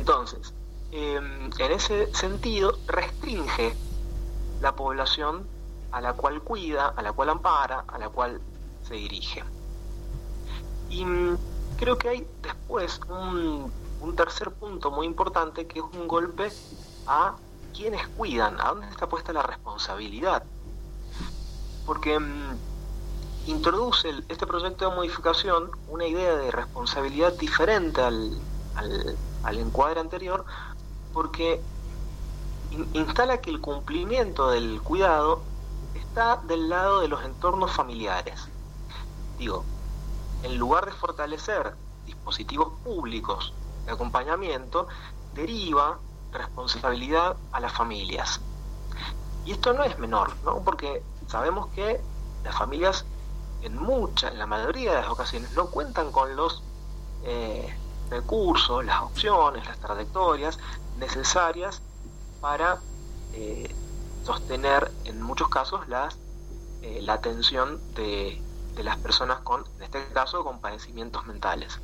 Entonces, en ese sentido, restringe la población a la cual cuida, a la cual ampara, a la cual se dirige. Y creo que hay después un tercer punto muy importante, que es un golpe a quienes cuidan, a dónde está puesta la responsabilidad. Porque introduce este proyecto de modificación una idea de responsabilidad diferente al encuadre anterior, porque instala que el cumplimiento del cuidado está del lado de los entornos familiares. Digo, en lugar de fortalecer dispositivos públicos de acompañamiento, deriva responsabilidad a las familias. Y esto no es menor, ¿no? Porque sabemos que las familias en la mayoría de las ocasiones no cuentan con los recursos, las opciones, las trayectorias necesarias para sostener en muchos casos la atención de las personas con, en este caso, con padecimientos mentales.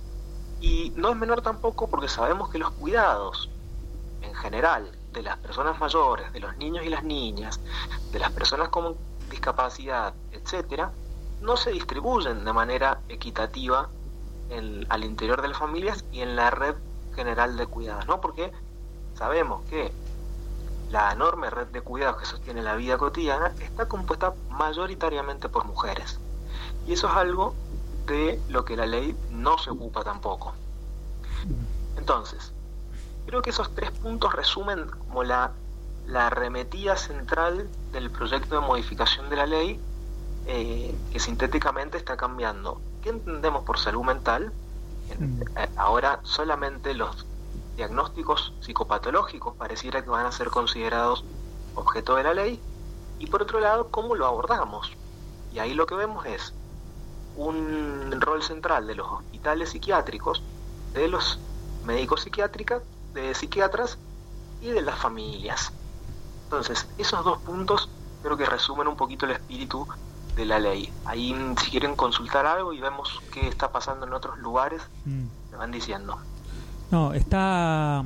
Y no es menor tampoco porque sabemos que los cuidados en general de las personas mayores, de los niños y las niñas, de las personas con discapacidad, etcétera, no se distribuyen de manera equitativa al interior de las familias y en la red general de cuidados, ¿no? Porque sabemos que la enorme red de cuidados que sostiene la vida cotidiana está compuesta mayoritariamente por mujeres. Y eso es algo de lo que la ley no se ocupa tampoco. Entonces, creo que esos tres puntos resumen como la arremetida central del proyecto de modificación de la ley, que sintéticamente está cambiando. ¿Qué entendemos por salud mental? Ahora solamente los diagnósticos psicopatológicos pareciera que van a ser considerados objeto de la ley, y por otro lado, ¿cómo lo abordamos? Y ahí lo que vemos es un rol central de los hospitales psiquiátricos, de los médicos psiquiatras y de las familias. Entonces, esos dos puntos creo que resumen un poquito el espíritu de la ley. Ahí, si quieren consultar algo y vemos qué está pasando en otros lugares, me van diciendo. No, está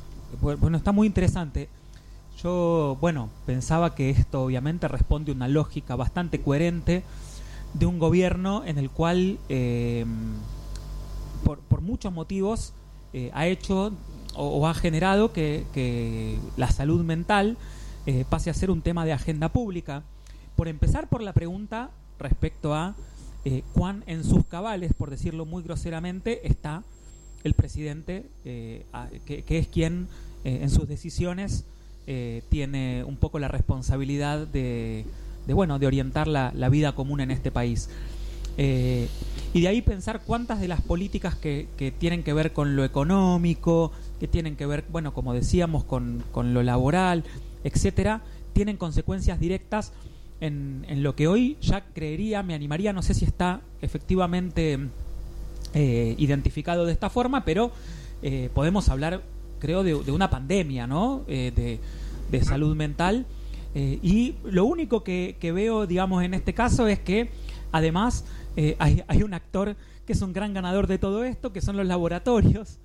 muy interesante. Yo, pensaba que esto obviamente responde a una lógica bastante coherente de un gobierno en el cual, por muchos motivos, ha hecho o ha generado que la salud mental pase a ser un tema de agenda pública. Por empezar por la pregunta respecto a cuán en sus cabales, por decirlo muy groseramente, está el presidente, que es quien en sus decisiones tiene un poco la responsabilidad de orientar la vida común en este país. Y de ahí pensar cuántas de las políticas que tienen que ver con lo económico, que tienen que ver, como decíamos, con lo laboral, etcétera, tienen consecuencias directas en lo que hoy ya me animaría, no sé si está efectivamente identificado de esta forma, pero podemos hablar, creo, de una pandemia, ¿no? De salud mental. Y lo único que veo, digamos, en este caso es que además hay un actor que es un gran ganador de todo esto, que son los laboratorios.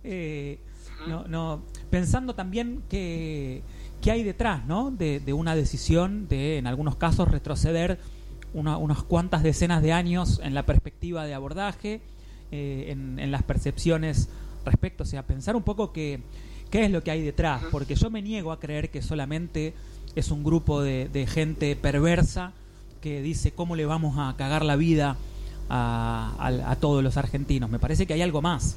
Pensando también que hay detrás, ¿no? de una decisión de, en algunos casos, retroceder unas cuantas decenas de años en la perspectiva de abordaje, en las percepciones respecto, o sea, pensar un poco qué es lo que hay detrás, porque yo me niego a creer que solamente es un grupo de gente perversa que dice cómo le vamos a cagar la vida a todos los argentinos. Me parece que hay algo más.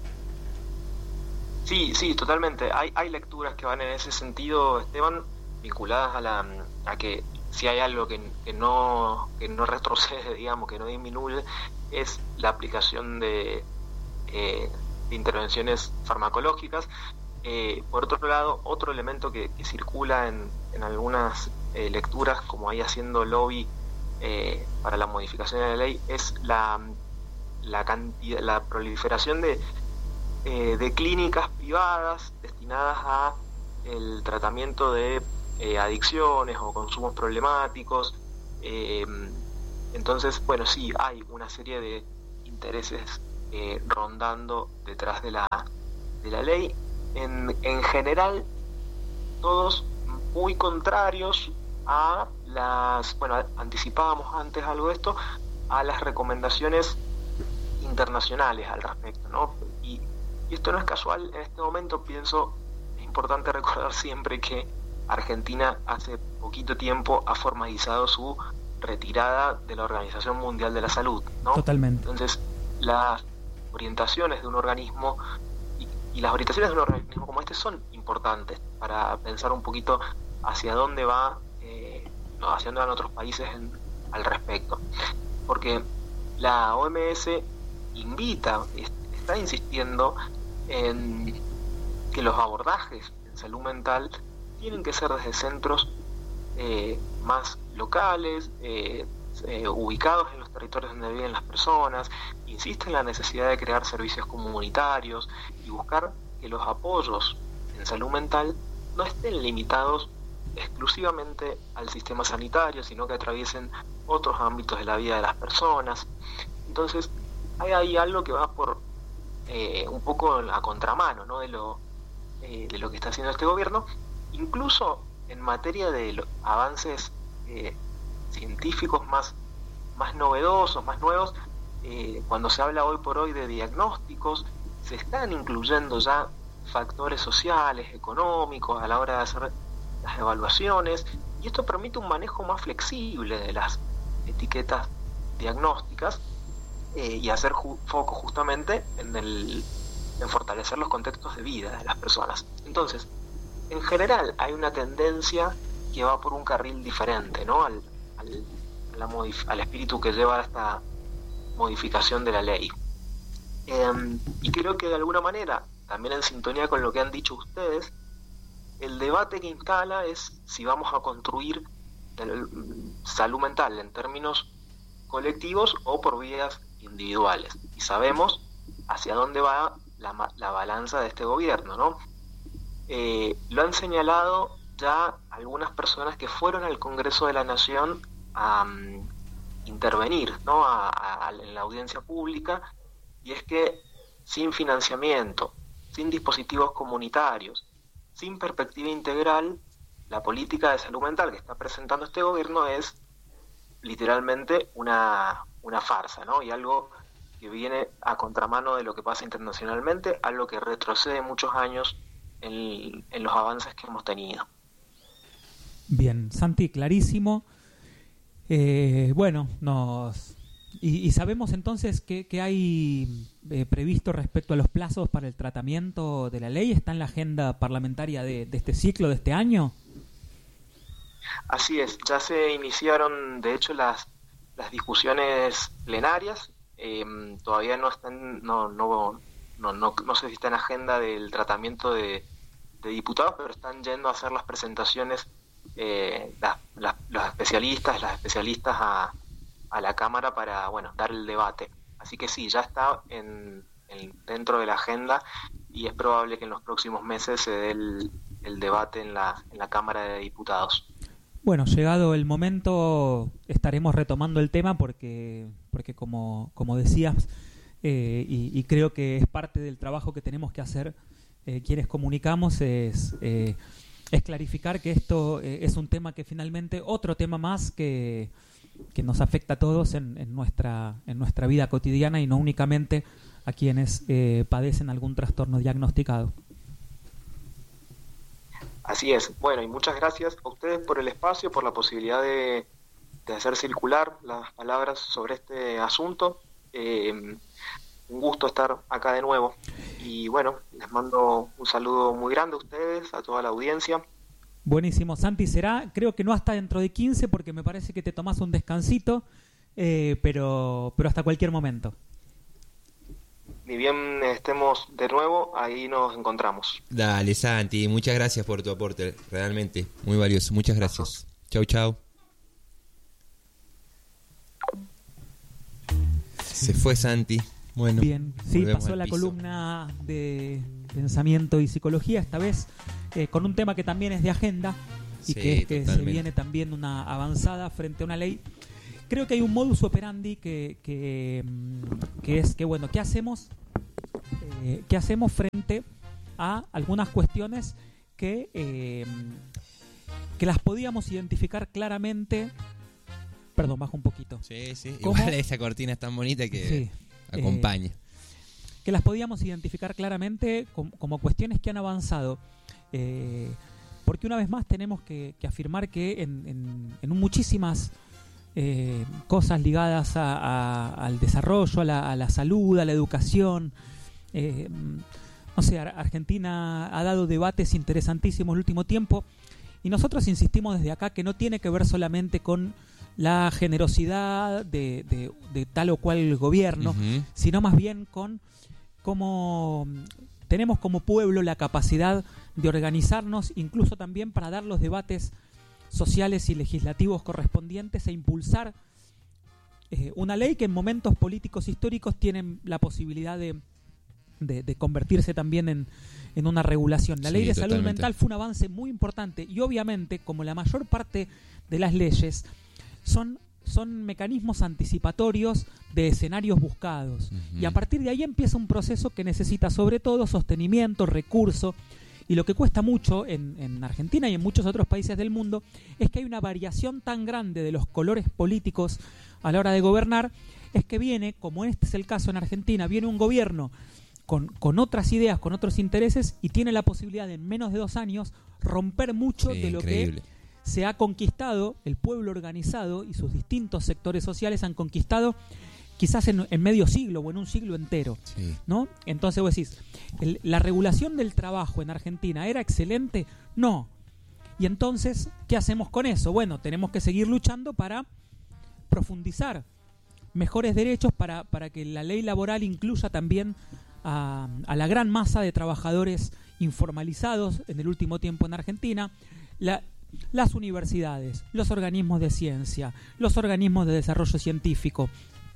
Sí, totalmente. Hay lecturas que van en ese sentido, Esteban, vinculadas a que si hay algo que no retrocede, digamos, que no disminuye, es la aplicación de intervenciones farmacológicas. Por otro lado, otro elemento que circula en algunas lecturas, como ahí haciendo lobby para la modificación de la ley, es la proliferación de clínicas privadas destinadas a el tratamiento de adicciones o consumos problemáticos. Entonces, sí, hay una serie de intereses rondando detrás de de la ley, en general, todos muy contrarios a anticipábamos antes algo de esto, a las recomendaciones internacionales al respecto, ¿no? Y esto no es casual. En este momento pienso, es importante recordar siempre que Argentina hace poquito tiempo ha formalizado su retirada de la Organización Mundial de la Salud, ¿no? Totalmente. Entonces, las orientaciones de un organismo y las orientaciones de un organismo como este son importantes para pensar un poquito hacia dónde hacia dónde van otros países al respecto. Porque la OMS está insistiendo en que los abordajes en salud mental tienen que ser desde centros más locales, ubicados en los territorios donde viven las personas. Insiste en la necesidad de crear servicios comunitarios y buscar que los apoyos en salud mental no estén limitados exclusivamente al sistema sanitario, sino que atraviesen otros ámbitos de la vida de las personas. Entonces, hay ahí algo que va por un poco a contramano, ¿no? de lo que está haciendo este gobierno, incluso en materia de los avances científicos más novedosos, más nuevos. Cuando se habla hoy por hoy de diagnósticos, se están incluyendo ya factores sociales, económicos a la hora de hacer las evaluaciones, y esto permite un manejo más flexible de las etiquetas diagnósticas y hacer foco justamente en fortalecer los contextos de vida de las personas. Entonces, en general hay una tendencia que va por un carril diferente, ¿no? al espíritu que lleva a esta modificación de la ley. Y creo que de alguna manera, también en sintonía con lo que han dicho ustedes, el debate que instala es si vamos a construir salud mental en términos colectivos o por vías individuales. Y sabemos hacia dónde va la balanza de este gobierno, ¿no? Lo han señalado ya algunas personas que fueron al Congreso de la Nación a intervenir, ¿no? En la audiencia pública, y es que sin financiamiento, sin dispositivos comunitarios, sin perspectiva integral, la política de salud mental que está presentando este gobierno es literalmente una farsa, ¿no? Y algo que viene a contramano de lo que pasa internacionalmente, algo que retrocede muchos años en los avances que hemos tenido. Bien, Santi, clarísimo. Y sabemos entonces qué hay previsto respecto a los plazos para el tratamiento de la ley. ¿Está en la agenda parlamentaria de este ciclo, de este año? Así es, ya se iniciaron de hecho las discusiones plenarias. Todavía no están, no sé si está en agenda del tratamiento de diputados, pero están yendo a hacer las presentaciones los especialistas, las especialistas a la Cámara para dar el debate. Así que sí, ya está dentro de la agenda, y es probable que en los próximos meses se dé el debate en la Cámara de Diputados. Bueno, llegado el momento estaremos retomando el tema porque como decías, y creo que es parte del trabajo que tenemos que hacer quienes comunicamos, es clarificar que esto es un tema que finalmente, otro tema más que nos afecta a todos en nuestra vida cotidiana, y no únicamente a quienes padecen algún trastorno diagnosticado. Así es. Bueno, y muchas gracias a ustedes por el espacio, por la posibilidad de hacer circular las palabras sobre este asunto. Un gusto estar acá de nuevo. Y bueno, les mando un saludo muy grande a ustedes, a toda la audiencia. Buenísimo, Santi. Será, creo que no hasta dentro de 15, porque me parece que te tomás un descansito, pero hasta cualquier momento. Ni bien estemos de nuevo, ahí nos encontramos. Dale, Santi, muchas gracias por tu aporte, realmente muy valioso. Muchas gracias. Chau, chau. Se fue Santi. Bueno, bien, sí, pasó la columna de pensamiento y psicología, esta vez con un tema que también es de agenda, y sí, que es que se viene también una avanzada frente a una ley. Creo que hay un modus operandi que es que, bueno, ¿qué hacemos frente a algunas cuestiones que las podíamos identificar claramente. Perdón, bajo un poquito. Sí, sí. ¿Cómo? Igual esa cortina es tan bonita que acompaña. Que las podíamos identificar claramente como cuestiones que han avanzado. Porque una vez más tenemos que afirmar que en muchísimas cosas ligadas al desarrollo, a la salud, a la educación, no sé, Argentina ha dado debates interesantísimos el último tiempo, y nosotros insistimos desde acá que no tiene que ver solamente con la generosidad de tal o cual gobierno, sino más bien con cómo tenemos como pueblo la capacidad de organizarnos, incluso también para dar los debates sociales y legislativos correspondientes e impulsar una ley que en momentos políticos históricos tienen la posibilidad de convertirse también en una regulación. La ley de salud mental fue un avance muy importante, y obviamente, como la mayor parte de las leyes, son mecanismos anticipatorios de escenarios buscados. Y a partir de ahí empieza un proceso que necesita sobre todo sostenimiento, recurso. Y lo que cuesta mucho en Argentina y en muchos otros países del mundo es que hay una variación tan grande de los colores políticos a la hora de gobernar, es que viene, como este es el caso en Argentina, viene un gobierno con otras ideas, con otros intereses, y tiene la posibilidad de en menos de 2 años romper mucho de lo que se ha conquistado, el pueblo organizado y sus distintos sectores sociales han conquistado quizás en medio siglo o en un siglo entero, ¿no? Entonces vos decís, ¿la regulación del trabajo en Argentina era excelente? No. Y entonces, ¿qué hacemos con eso? Bueno, tenemos que seguir luchando para profundizar mejores derechos, para que la ley laboral incluya también a la gran masa de trabajadores informalizados en el último tiempo en Argentina, las universidades, los organismos de ciencia, los organismos de desarrollo científico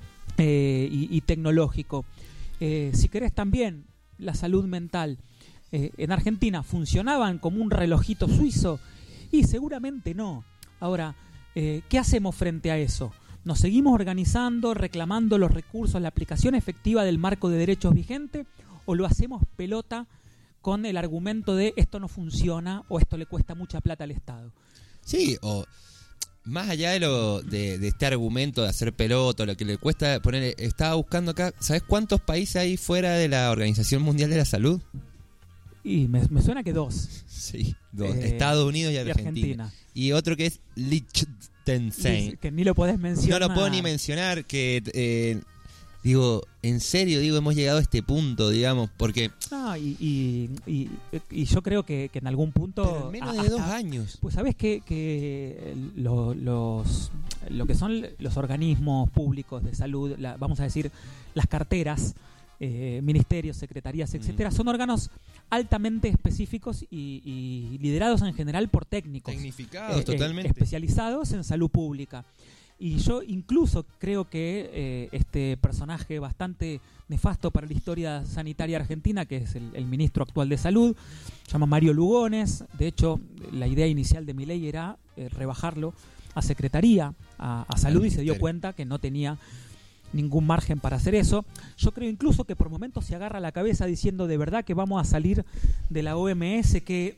y tecnológico. Si querés también la salud mental. En Argentina funcionaban como un relojito suizo, y seguramente no. Ahora, ¿qué hacemos frente a eso? ¿Nos seguimos organizando, reclamando los recursos, la aplicación efectiva del marco de derechos vigente, o lo hacemos pelota con el argumento de esto no funciona o esto le cuesta mucha plata al Estado? Sí, o más allá de este argumento de hacer pelota, lo que le cuesta poner, estaba buscando acá, ¿sabes cuántos países hay fuera de la Organización Mundial de la Salud? Y me suena que 2. Sí, 2. Estados Unidos y Argentina. Y otro que es Liechtenstein. Que ni lo podés mencionar. No lo puedo ni mencionar, que digo, en serio, hemos llegado a este punto, digamos, porque... Y yo creo que en algún punto... Pero en menos de 2 años. Pues sabés que lo que son los organismos públicos de salud, vamos a decir, las carteras, ministerios, secretarías, etcétera, son órganos altamente específicos y liderados en general por técnicos. Tecnificados, totalmente. Especializados en salud pública. Y yo incluso creo que este personaje bastante nefasto para la historia sanitaria argentina, que es el ministro actual de Salud, se llama Mario Lugones. De hecho, la idea inicial de Milei era rebajarlo a Secretaría, a Salud, y se dio cuenta que no tenía ningún margen para hacer eso. Yo creo incluso que por momentos se agarra la cabeza diciendo de verdad que vamos a salir de la OMS, que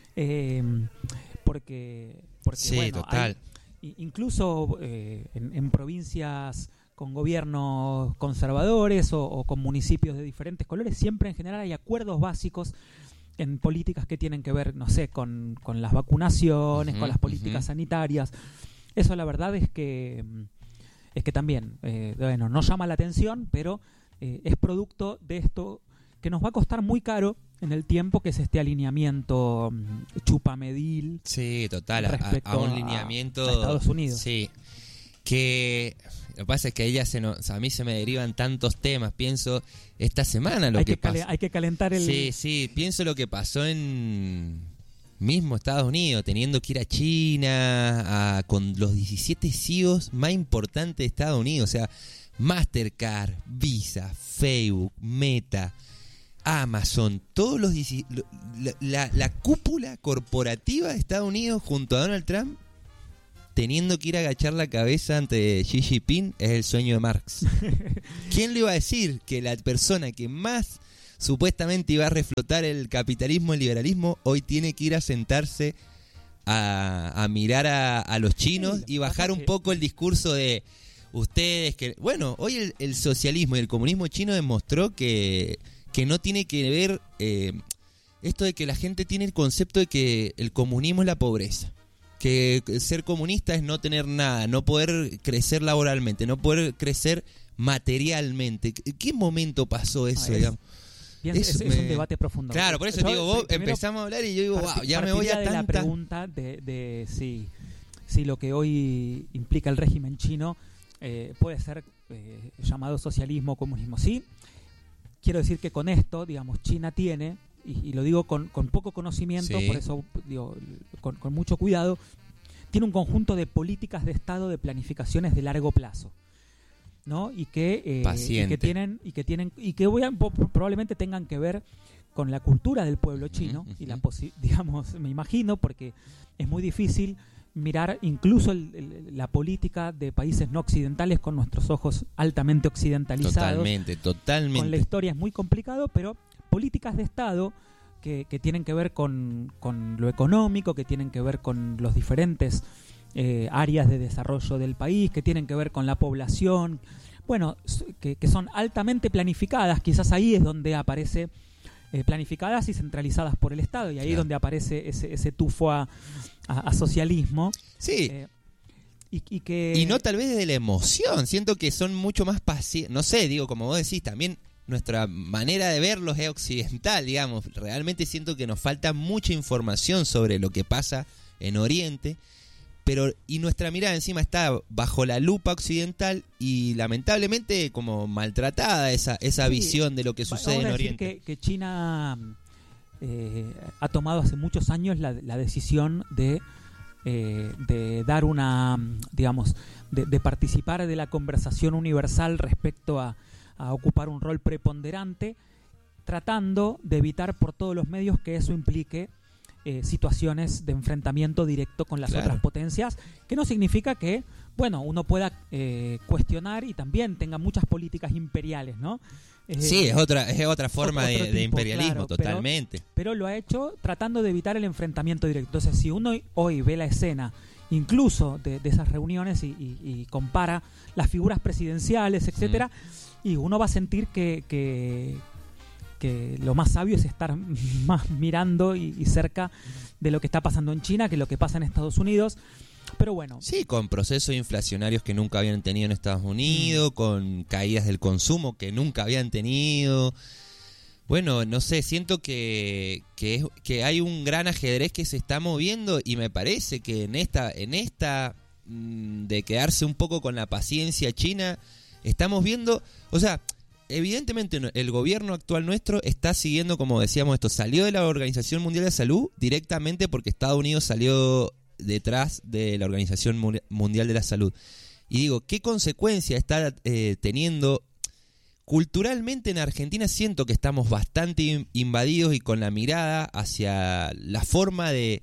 porque sí, bueno, total. Incluso en provincias con gobiernos conservadores o con municipios de diferentes colores, siempre en general hay acuerdos básicos en políticas que tienen que ver, no sé, con las vacunaciones, con las políticas sanitarias. Eso la verdad es que también, bueno, no llama la atención, pero es producto de esto que nos va a costar muy caro en el tiempo, que es este alineamiento chupamedil. Sí, total, a un lineamiento a Estados Unidos. Sí, que lo que pasa es que a mí se me derivan tantos temas. Pienso esta semana lo que pasó. Hay que calentar el... Sí, pienso lo que pasó en mismo Estados Unidos, teniendo que ir a China con los 17 CEOs más importantes de Estados Unidos, o sea, Mastercard, Visa, Facebook, Meta, Amazon, todos los la cúpula corporativa de Estados Unidos junto a Donald Trump, teniendo que ir a agachar la cabeza ante Xi Jinping. Es el sueño de Marx. ¿Quién le iba a decir que la persona que más supuestamente iba a reflotar el capitalismo, el liberalismo, hoy tiene que ir a sentarse a mirar a los chinos y bajar un poco el discurso de ustedes que... Bueno, hoy el socialismo y el comunismo chino demostró que no tiene que ver esto de que la gente tiene el concepto de que el comunismo es la pobreza. Que ser comunista es no tener nada, no poder crecer laboralmente, no poder crecer materialmente. ¿En qué momento pasó eso, digamos? Es un debate profundo. Claro, por eso digo, vos empezamos a hablar y yo digo, wow, ya me voy a tanta... la pregunta de si lo que hoy implica el régimen chino puede ser llamado socialismo o comunismo. Sí, quiero decir que con esto, digamos, China tiene... Y lo digo con poco conocimiento, sí. Por eso digo con mucho cuidado, tiene un conjunto de políticas de Estado, de planificaciones de largo plazo, ¿no? Y que probablemente tengan que ver con la cultura del pueblo chino y digamos, me imagino, porque es muy difícil mirar incluso la política de países no occidentales con nuestros ojos altamente occidentalizados. Totalmente. Con la historia es muy complicado, pero políticas de Estado que tienen que ver con lo económico, que tienen que ver con los diferentes áreas de desarrollo del país, que tienen que ver con la población, bueno, que son altamente planificadas. Quizás ahí es donde aparece planificadas y centralizadas por el Estado, y ahí es donde aparece ese tufo a socialismo. Sí. Y no tal vez desde la emoción, siento que son mucho más pasivos, no sé, digo, como vos decís, también nuestra manera de verlos es occidental, digamos. Realmente siento que nos falta mucha información sobre lo que pasa en Oriente, y nuestra mirada encima está bajo la lupa occidental y lamentablemente como maltratada esa visión de lo que sucede en Oriente. Que China ha tomado hace muchos años la decisión de dar una, digamos, de participar de la conversación universal respecto a ocupar un rol preponderante, tratando de evitar por todos los medios que eso implique situaciones de enfrentamiento directo con las otras potencias, que no significa que, bueno, uno pueda cuestionar y también tenga muchas políticas imperiales, ¿no? Sí, es otra forma otro de tipo, imperialismo, claro, totalmente. Pero lo ha hecho tratando de evitar el enfrentamiento directo. Entonces, si uno hoy ve la escena incluso de esas reuniones y compara las figuras presidenciales, etcétera, y uno va a sentir que lo más sabio es estar más mirando y cerca de lo que está pasando en China que lo que pasa en Estados Unidos. Pero bueno. Sí, con procesos inflacionarios que nunca habían tenido en Estados Unidos, con caídas del consumo que nunca habían tenido. Bueno, no sé, siento que hay un gran ajedrez que se está moviendo y me parece que en esta de quedarse un poco con la paciencia china, estamos viendo, o sea, evidentemente el gobierno actual nuestro está siguiendo, como decíamos, esto salió de la Organización Mundial de la Salud directamente porque Estados Unidos salió detrás de la Organización Mundial de la Salud. Y digo, ¿qué consecuencia está teniendo? Culturalmente en Argentina siento que estamos bastante invadidos y con la mirada hacia la forma de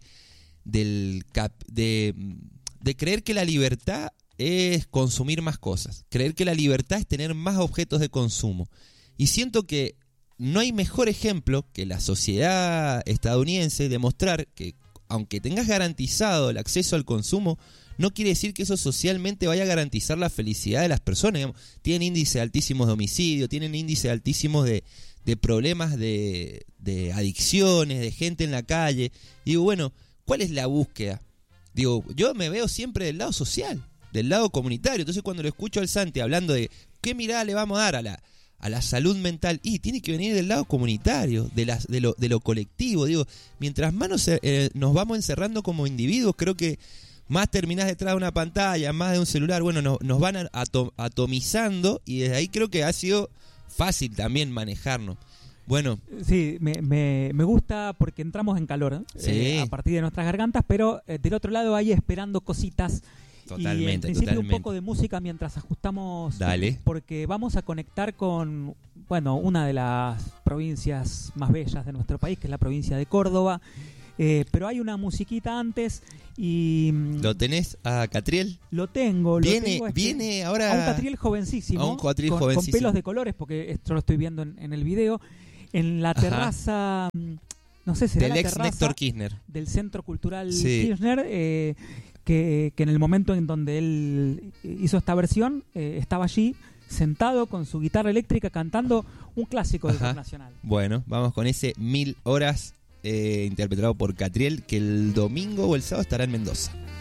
creer que la libertad es consumir más cosas, creer que la libertad es tener más objetos de consumo. Y siento que no hay mejor ejemplo que la sociedad estadounidense demostrar que aunque tengas garantizado el acceso al consumo, no quiere decir que eso socialmente vaya a garantizar la felicidad de las personas. Digamos, tienen índices altísimos de homicidio, tienen índices altísimos de problemas de adicciones, de gente en la calle. Y digo, bueno, ¿cuál es la búsqueda? Digo, yo me veo siempre del lado social, del lado comunitario. Entonces cuando lo escucho al Santi hablando de qué mirada le vamos a dar a la salud mental, y tiene que venir del lado comunitario, de lo colectivo. Digo, mientras más nos vamos encerrando como individuos, creo que más terminás detrás de una pantalla, más de un celular, bueno, nos van atomizando, y desde ahí creo que ha sido fácil también manejarnos. Bueno. Sí, me gusta porque entramos en calor a partir de nuestras gargantas, pero del otro lado ahí esperando cositas. Totalmente, y en principio un poco de música mientras ajustamos. Dale. Porque vamos a conectar con, bueno, una de las provincias más bellas de nuestro país, que es la provincia de Córdoba. Pero hay una musiquita antes y... ¿Lo tenés a Catriel? Lo tengo. Viene ahora... A un Catriel jovencísimo. A un Catriel con jovencísimo. Con pelos de colores, porque esto lo estoy viendo en el video. en la terraza, no sé si era del la ex terraza Néstor Kirchner. del Centro Cultural Sí. Kirchner, que en el momento en donde él hizo esta versión, estaba allí sentado con su guitarra eléctrica cantando un clásico del rock nacional. Bueno, vamos con ese 1000 horas interpretado por Catriel, que el domingo o el sábado estará en Mendoza.